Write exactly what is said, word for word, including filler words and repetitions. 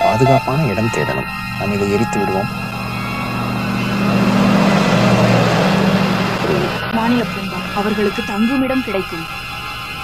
பாதுகாப்பான இடம் தேடணும். நாம் இதை எரித்து விடுவோம். மாநில பூங்கா அவர்களுக்கு தங்குமிடம் கிடைக்கும்.